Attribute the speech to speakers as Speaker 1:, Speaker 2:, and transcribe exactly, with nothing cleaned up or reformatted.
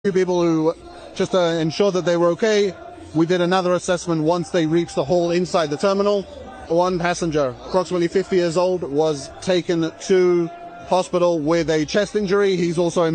Speaker 1: Few people who, just to ensure that they were okay, we did another assessment once they reached the hall inside the terminal. One passenger, approximately fifty years old, was taken to hospital with a chest injury. He's also in